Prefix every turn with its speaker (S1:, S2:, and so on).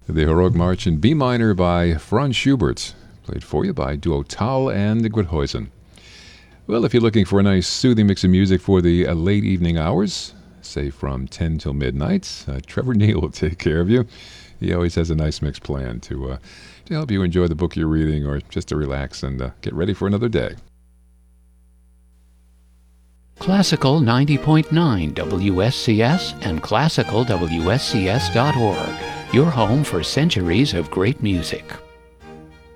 S1: The Heroic March in B minor by Franz Schubert, played for you by Duo Tal and Guthuysen. Well, if you're looking for a nice soothing mix of music for the late evening hours, say from 10 till midnight, Trevor Neal will take care of you. He always has a nice mix planned to help you enjoy the book you're reading or just to relax and get ready for another day.
S2: Classical 90.9 WSCS and classicalwscs.org, your home for centuries of great music.